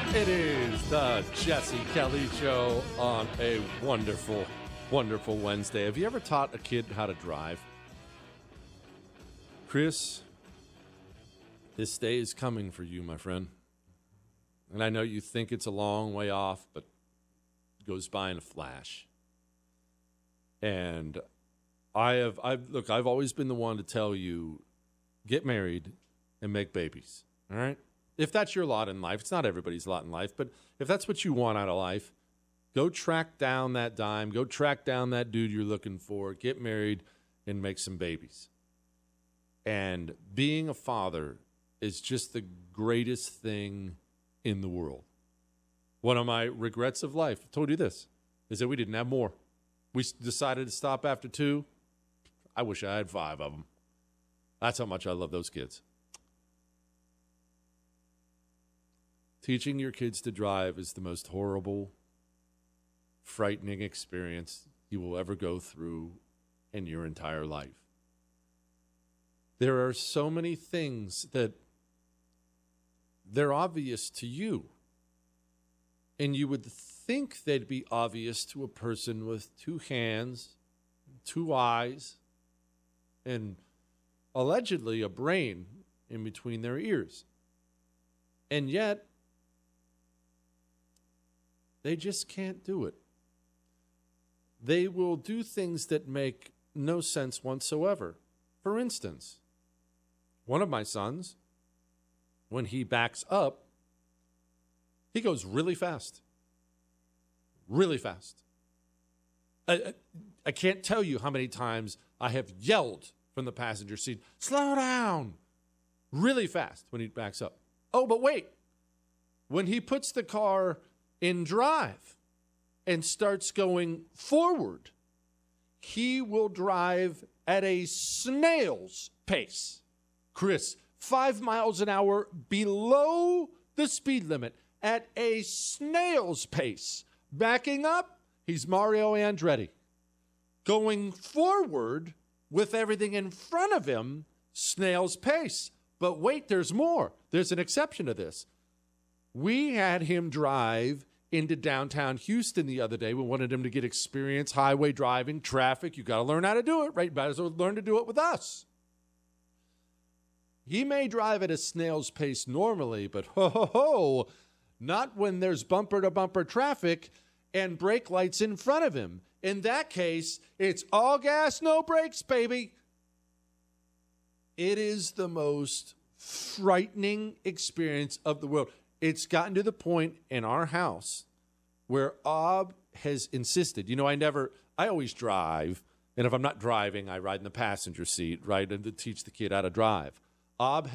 It is the Jesse Kelly Show on a wonderful, wonderful Wednesday. Have you ever taught a kid how to drive? Chris, this day is coming for you, my friend. And I know you think it's a long way off, but it goes by in a flash. And I've always been the one to tell you, get married and make babies, all right? If that's your lot in life, it's not everybody's lot in life, but if that's what you want out of life, go track down that dime, go track down that dude you're looking for, get married, and make some babies. And being a father is just the greatest thing in the world. One of my regrets of life, I told you this, is that we didn't have more. We decided to stop after 2. I wish I had 5 of them. That's how much I love those kids. Teaching your kids to drive is the most horrible, frightening experience you will ever go through in your entire life. There are so many things that they're obvious to you, and you would think they'd be obvious to a person with 2 hands, 2 eyes, and allegedly a brain in between their ears. And yet, they just can't do it. They will do things that make no sense whatsoever. For instance, one of my sons, when he backs up, he goes really fast. Really fast. I can't tell you how many times I have yelled from the passenger seat, slow down, really fast when he backs up. Oh, but wait. When he puts the car in drive and starts going forward, he will drive at a snail's pace. Chris, 5 miles an hour below the speed limit at a snail's pace. Backing up, he's Mario Andretti. Going forward with everything in front of him, snail's pace. But wait, there's more. There's an exception to this. We had him drive into downtown Houston the other day. We wanted him to get experience, highway driving, traffic. You got to learn how to do it, right? Might as well learn to do it with us. He may drive at a snail's pace normally, but not when there's bumper-to-bumper traffic and brake lights in front of him. In that case, it's all gas, no brakes, baby. It is the most frightening experience of the world. It's gotten to the point in our house where Ob has insisted, I always drive, and if I'm not driving, I ride in the passenger seat, right, and to teach the kid how to drive. Ob